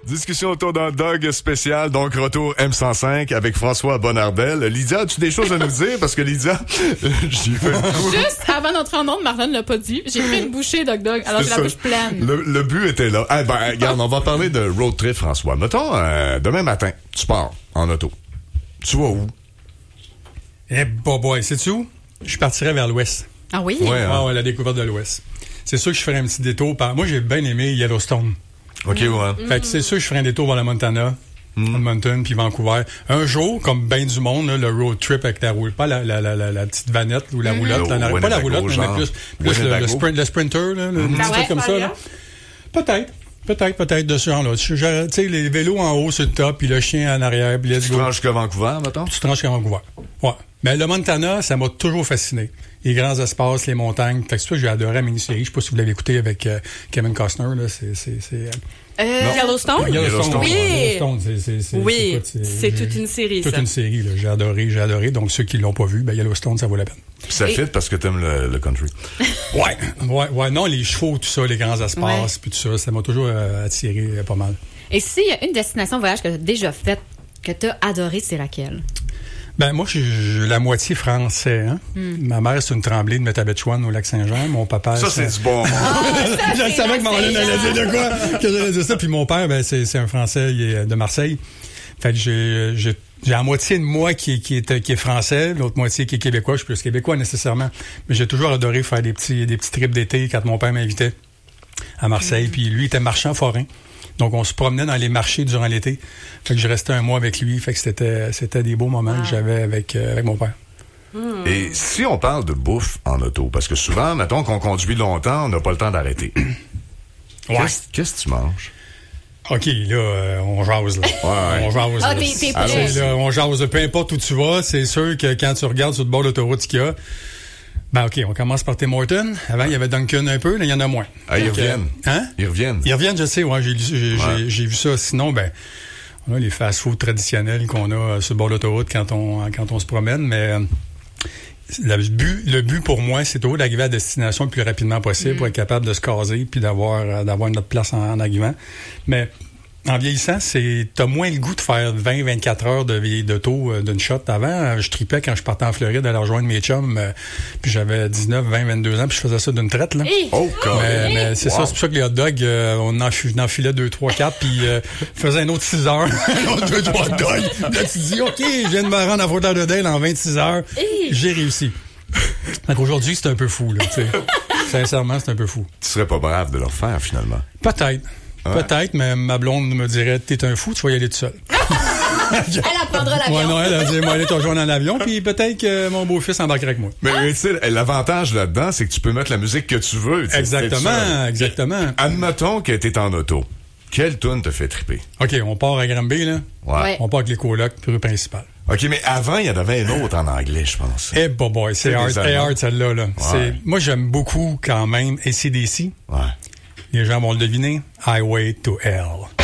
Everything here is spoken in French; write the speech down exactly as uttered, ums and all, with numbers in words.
Discussion autour d'un dog spécial, donc retour M cent cinq avec François Bonnardel. Lydia, as-tu des choses à nous dire? Parce que Lydia, j'y fais un coup. Juste avant d'entrer en onde, Martin ne l'a pas dit. J'ai pris une bouchée d'hot dog, alors j'ai la bouche pleine. Le, le but était là. Eh ben, regarde, on va parler de road trip, François. Mettons, euh, demain matin, tu pars en auto. Tu vas où? Eh, boy, boy, sais-tu où? Je partirais vers l'ouest. Ah oui? Ouais, hein? Ah ouais, la découverte de l'ouest. C'est sûr que je ferais un petit détour par... Moi, j'ai bien aimé Yellowstone. OK, ouais. Fait que c'est sûr que je ferais un détour vers la Montana, mm. Edmonton, puis Vancouver. Un jour, comme bien du monde, là, le road trip avec la roule, pas la, la, la, la, la petite vanette ou la mm. roulotte, là, oh, pas la roulotte, mais plus, plus le, le, sprint, le sprinter, là, le mm. petit ah truc ouais, comme ça. Là. Peut-être. Peut-être, peut-être de ce genre-là. Tu sais, les vélos en haut sur le top, puis le chien en arrière, puis let's tu go. Tu tranches jusqu'à Vancouver, mettons? Tu tranches jusqu'à Vancouver. Ouais. Mais le Montana, ça m'a toujours fasciné. Les grands espaces, les montagnes. Fait que c'est ça que j'ai adoré la mini-série. Je sais pas si vous l'avez écouté avec euh, Kevin Costner, là. C'est, c'est, c'est, Euh, Yellowstone? Yellowstone. Oui. Yellowstone, c'est, c'est, c'est, oui, c'est, quoi, c'est, c'est toute une série, toute ça. une série, là. J'ai adoré, j'ai adoré. Donc, ceux qui l'ont pas vu, ben, Yellowstone, ça vaut la peine. Puis ça Et... fit parce que t'aimes le, le country. ouais, ouais, ouais. Non, les chevaux, tout ça, les grands espaces, ouais. puis tout ça, ça m'a toujours euh, attiré euh, pas mal. Et s'il y a une destination voyage que tu as déjà faite, que tu as adoré, c'est laquelle? Ben, moi, je suis la moitié français, hein. Mm. Ma mère, c'est une Tremblay de Métabetchouane au Lac-Saint-Jean. Mon papa, ça, c'est, c'est du bon. Oh, ça, je savais que Marlène allait dire de quoi, que j'allais dire ça. Puis mon père, ben, c'est, c'est un Français, il est de Marseille. Fait que j'ai, j'ai, j'ai la moitié de moi qui, qui est, qui est français, l'autre moitié qui est québécois. Je suis plus québécois, nécessairement. Mais j'ai toujours adoré faire des petits, des petits trips d'été quand mon père m'invitait à Marseille. Mm. Puis lui, il était marchand forain. Donc, on se promenait dans les marchés durant l'été. Fait que je restais un mois avec lui. Fait que c'était, c'était des beaux moments wow. que j'avais avec, euh, avec mon père. Hmm. Et si on parle de bouffe en auto, parce que souvent, mettons qu'on conduit longtemps, on n'a pas le temps d'arrêter. ouais. Qu'est-ce, qu'est-ce que tu manges? OK, là, euh, on jase, là. Ouais. On jase, ah, là. t'es, t'es prêt. Alors, là, on jase. Peu importe où tu vas, c'est sûr que quand tu regardes sur le bord de l'autoroute qu'il y a, ben, OK, on commence par Tim Hortons. Avant, il y avait Dunkin' un peu, là, il y en a moins. Ah, ils Donc, reviennent. Euh, hein? Ils reviennent. Ils reviennent, je sais, ouais, j'ai, j'ai, ouais. j'ai, j'ai vu ça. Sinon, ben, on a les fast-food traditionnels qu'on a euh, sur le bord de l'autoroute quand on, quand on se promène, mais euh, le but, le but pour moi, c'est toujours d'arriver à destination le plus rapidement possible mm. pour être capable de se caser puis d'avoir, euh, d'avoir notre place en, en arrivant. Mais, en vieillissant, c'est t'as moins le goût de faire vingt à vingt-quatre heures de d'auto euh, d'une shot. Avant, euh, je tripais quand je partais en Floride d'aller rejoindre mes chums, euh, puis j'avais dix-neuf, vingt, vingt-deux ans, puis je faisais ça d'une traite, là. Hey. Oh, mais, mais c'est wow. ça, c'est pour ça que les hot dogs, euh, on en enfilait deux, trois, quatre, puis euh, faisait un autre six heures, un autre deux, trois hot dogs. Là, tu te dis, OK, je viens de me rendre à Fort Lauderdale en vingt-six heures, hey. J'ai réussi. Donc aujourd'hui, c'est un peu fou, là, tu sais. Sincèrement, c'est un peu fou. Tu serais pas brave de le refaire, finalement? Peut-être. Ouais. Peut-être, mais ma blonde me dirait, t'es un fou, tu vas y aller tout seul. Elle apprendra l'avion. Ouais, non, elle a dit, moi, aller te rejoindre dans l'avion, puis peut-être que mon beau-fils embarquerait avec moi. Mais, mais tu sais, l'avantage là-dedans, c'est que tu peux mettre la musique que tu veux. Exactement, exactement. Admettons que t'es en auto. Quelle tune te fait triper? OK, on part à Granby, là. Ouais. On part avec les colocs, rue principale. OK, mais avant, il y en avait une autre en anglais, je pense. Eh, hey, boy, boy, c'est hard, c'est hard, celle-là, là. Ouais. C'est, moi, j'aime beaucoup, quand même, A C D C. Ouais. Les gens vont le deviner. Highway to Hell.